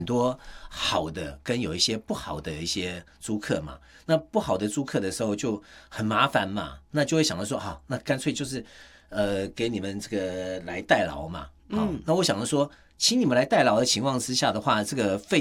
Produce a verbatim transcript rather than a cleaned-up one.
多好的跟有一些不好的一些租客嘛。那不好的租客的时候就很麻烦嘛，那就会想到说，好，那干脆就是呃给你们这个来代劳嘛。好， 嗯那我想着说，请你们来代劳的情况之下的话，这个费